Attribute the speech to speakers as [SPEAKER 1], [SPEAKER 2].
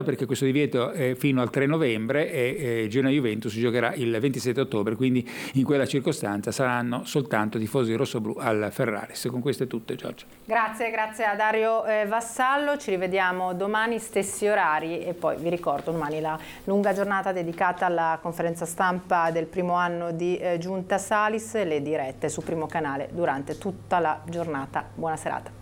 [SPEAKER 1] perché questo divieto è fino al 3 novembre e Genoa-Juventus giocherà il 27 ottobre, quindi in quella circostanza saranno soltanto tifosi rossoblù al Ferraris. Con questo è tutto, Giorgio.
[SPEAKER 2] Grazie a Dario Vassallo, ci rivediamo domani stessi orari e poi vi ricordo domani la lunga giornata dedicata alla conferenza stampa del primo anno di Giunta Salis, le dirette su Primo Canale durante tutta la giornata. Buona serata.